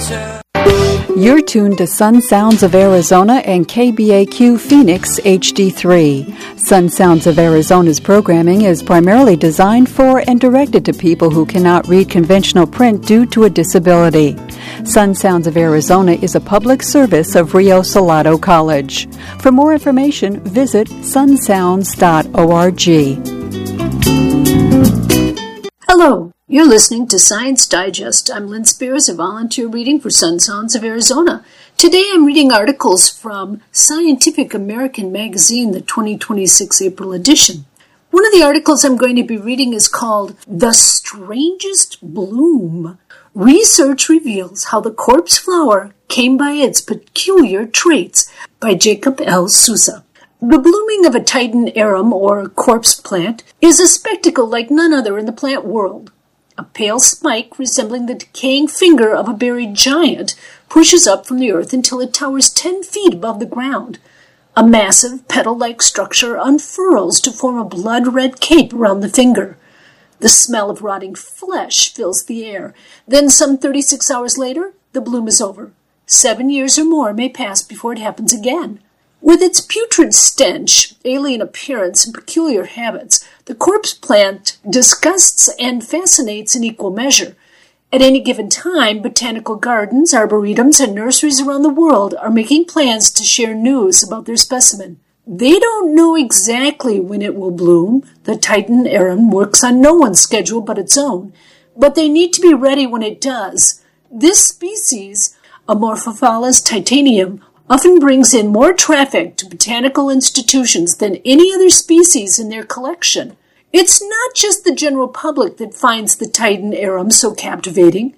You're tuned to Sun Sounds of Arizona and KBAQ Phoenix HD3. Sun Sounds of Arizona's programming is primarily designed for and directed to people who cannot read conventional print due to a disability. Sun Sounds of Arizona is a public service of Rio Salado College. For more information, visit sunsounds.org. Hello. You're listening to Science Digest. I'm Lynn Spears, a volunteer reading for Sun Sounds of Arizona. Today I'm reading articles from Scientific American magazine, the 2026 April edition. One of the articles I'm going to be reading is called The Strangest Bloom. Research reveals how the corpse flower came by its peculiar traits, by Jacob L. Sousa. The blooming of a Titan arum, or corpse plant, is a spectacle like none other in the plant world. A pale spike resembling the decaying finger of a buried giant pushes up from the earth until it towers 10 feet above the ground. A massive petal-like structure unfurls to form a blood-red cape around the finger. The smell of rotting flesh fills the air. Then, some 36 hours later, the bloom is over. 7 years or more may pass before it happens again. With its putrid stench, alien appearance, and peculiar habits, the corpse plant disgusts and fascinates in equal measure. At any given time, botanical gardens, arboretums, and nurseries around the world are making plans to share news about their specimen. They don't know exactly when it will bloom. The Titan arum works on no one's schedule but its own, but they need to be ready when it does. This species, Amorphophallus titanium, often brings in more traffic to botanical institutions than any other species in their collection. It's not just the general public that finds the Titan arum so captivating.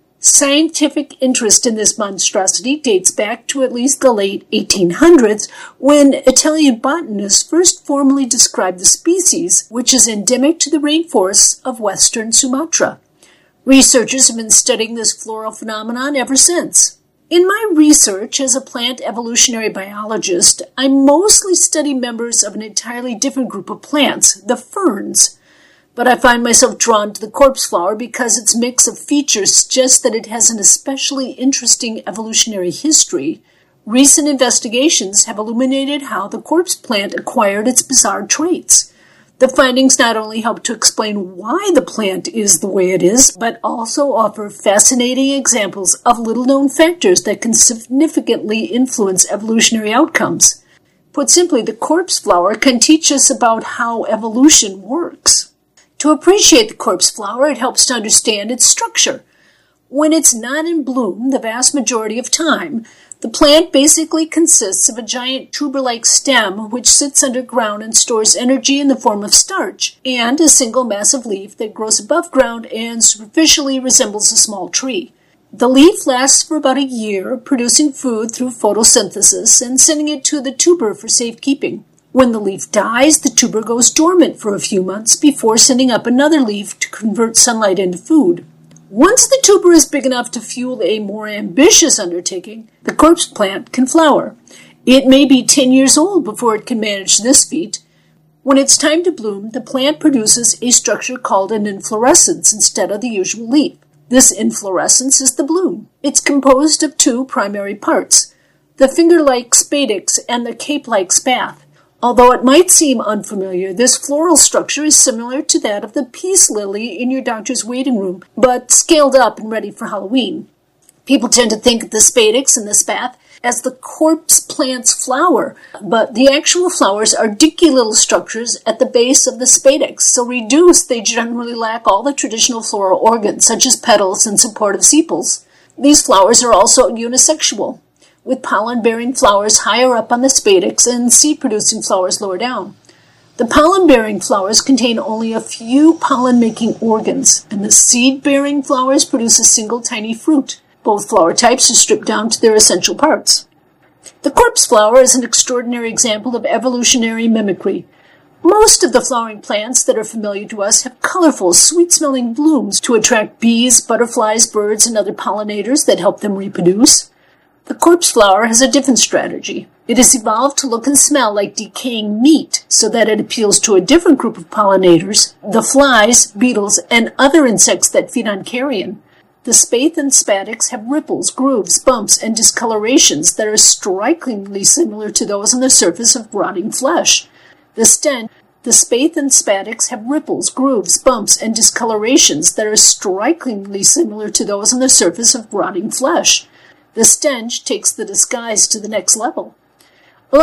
Scientific interest in this monstrosity dates back to at least the late 1800s, when Italian botanists first formally described the species, which is endemic to the rainforests of western Sumatra. Researchers have been studying this floral phenomenon ever since. In my research as a plant evolutionary biologist, I mostly study members of an entirely different group of plants, the ferns. But I find myself drawn to the corpse flower because its mix of features suggests that it has an especially interesting evolutionary history. Recent investigations have illuminated how the corpse plant acquired its bizarre traits. The findings not only help to explain why the plant is the way it is, but also offer fascinating examples of little-known factors that can significantly influence evolutionary outcomes. Put simply, the corpse flower can teach us about how evolution works. To appreciate the corpse flower, it helps to understand its structure. When it's not in bloom, the vast majority of time, the plant basically consists of a giant tuber-like stem which sits underground and stores energy in the form of starch, and a single massive leaf that grows above ground and superficially resembles a small tree. The leaf lasts for about a year, producing food through photosynthesis and sending it to the tuber for safekeeping. When the leaf dies, the tuber goes dormant for a few months before sending up another leaf to convert sunlight into food. Once the tuber is big enough to fuel a more ambitious undertaking, the corpse plant can flower. It may be 10 years old before it can manage this feat. When it's time to bloom, the plant produces a structure called an inflorescence instead of the usual leaf. This inflorescence is the bloom. It's composed of two primary parts, the finger-like spadix and the cape-like spathe. Although it might seem unfamiliar, this floral structure is similar to that of the peace lily in your doctor's waiting room, but scaled up and ready for Halloween. People tend to think of the spadix and the spathe as the corpse plant's flower, but the actual flowers are dinky little structures at the base of the spadix, so reduced they generally lack all the traditional floral organs, such as petals and supportive sepals. These flowers are also unisexual, with pollen-bearing flowers higher up on the spadix and seed-producing flowers lower down. The pollen-bearing flowers contain only a few pollen-making organs, and the seed-bearing flowers produce a single tiny fruit. Both flower types are stripped down to their essential parts. The corpse flower is an extraordinary example of evolutionary mimicry. Most of the flowering plants that are familiar to us have colorful, sweet-smelling blooms to attract bees, butterflies, birds, and other pollinators that help them reproduce. The corpse flower has a different strategy. It has evolved to look and smell like decaying meat so that it appeals to a different group of pollinators, the flies, beetles, and other insects that feed on carrion. The spathe and spadix have ripples, grooves, bumps, and discolorations that are strikingly similar to those on the surface of rotting flesh. The spathe and spadix have ripples, grooves, bumps, and discolorations that are strikingly similar to those on the surface of rotting flesh. The stench takes the disguise to the next level.